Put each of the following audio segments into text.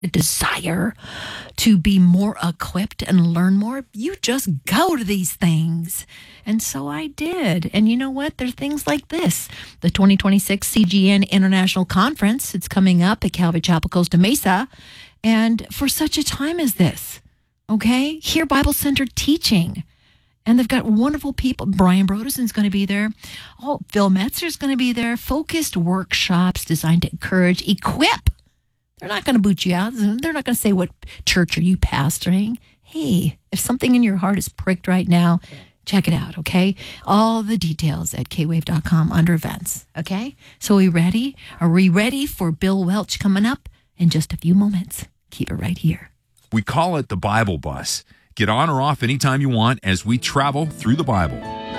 a desire to be more equipped and learn more, you just go to these things. And so I did. And you know what? There are things like this. The 2026 CGN International Conference, it's coming up at Calvary Chapel, Costa Mesa. And for such a time as this, okay, hear Bible-centered teaching. And they've got wonderful people. Brian Brodeson's going to be there. Oh, Phil Metzer's going to be there. Focused workshops designed to encourage, equip. They're not going to boot you out. They're not going to say, what church are you pastoring? Hey, if something in your heart is pricked right now, check it out, okay? All the details at kwave.com under events, okay? So are we ready? Are we ready for Bill Welch coming up in just a few moments? Keep it right here. We call it the Bible Bus. Get on or off anytime you want as we travel through the Bible.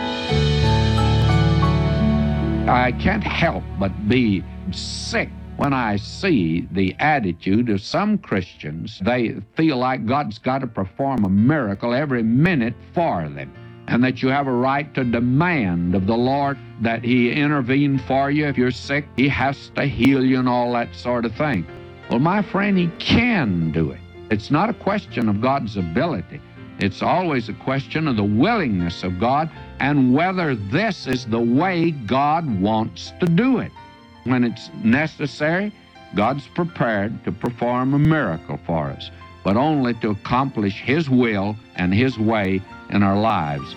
I can't help but be sick when I see the attitude of some Christians. They feel like God's got to perform a miracle every minute for them, and that you have a right to demand of the Lord that He intervene for you. If you're sick, He has to heal you and all that sort of thing. Well, my friend, He can do it. It's not a question of God's ability. It's always a question of the willingness of God and whether this is the way God wants to do it. When it's necessary, God's prepared to perform a miracle for us, but only to accomplish His will and His way in our lives.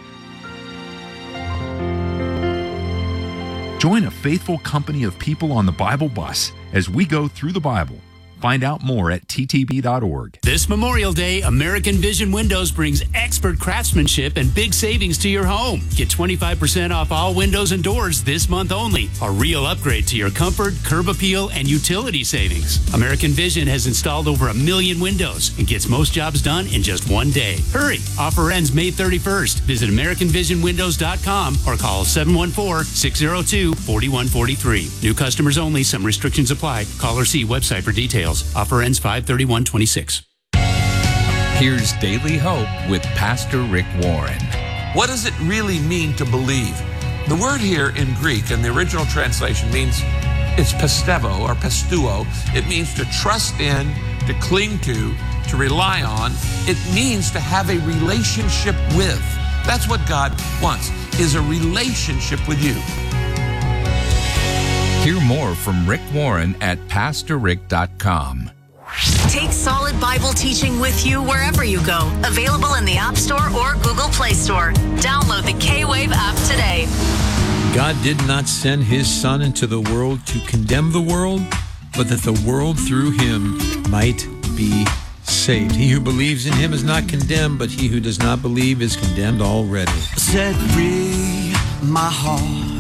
Join a faithful company of people on the Bible Bus as we go through the Bible. Find out more at ttb.org. This Memorial Day, American Vision Windows brings expert craftsmanship and big savings to your home. Get 25% off all windows and doors this month only. A real upgrade to your comfort, curb appeal, and utility savings. American Vision has installed over 1 million windows and gets most jobs done in just one day. Hurry! Offer ends May 31st. Visit AmericanVisionWindows.com or call 714-602-4143. New customers only. Some restrictions apply. Call or see website for details. Offer ends 5/31/26. Here's Daily Hope with Pastor Rick Warren. What does it really mean to believe? The word here in Greek, in the original translation, means it's pistevo or pistuo. It means to trust in, to cling to rely on. It means to have a relationship with. That's what God wants, is a relationship with you. Hear more from Rick Warren at PastorRick.com. Take solid Bible teaching with you wherever you go. Available in the App Store or Google Play Store. Download the K-Wave app today. God did not send His Son into the world to condemn the world, but that the world through Him might be saved. He who believes in Him is not condemned, but he who does not believe is condemned already. Set free my heart